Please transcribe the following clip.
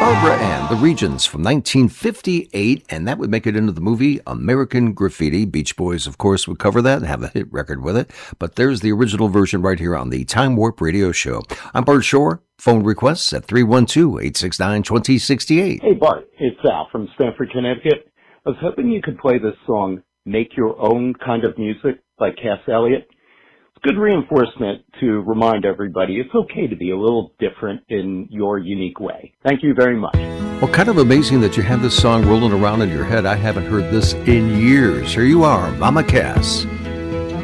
Barbara Ann, The Regions from 1958, and that would make it into the movie American Graffiti. Beach Boys, of course, would cover that and have a hit record with it, but there's the original version right here on the Time Warp Radio Show. I'm Bart Shore. Phone requests at 312-869-2068. Hey, Bart, it's Al from Stamford, Connecticut. I was hoping you could play this song, Make Your Own Kind of Music by Cass Elliot. It's good reinforcement to remind everybody it's okay to be a little different in your unique way. Thank you very much. Well, kind of amazing that you have this song rolling around in your head. I haven't heard this in years. Here you are, Mama Cass.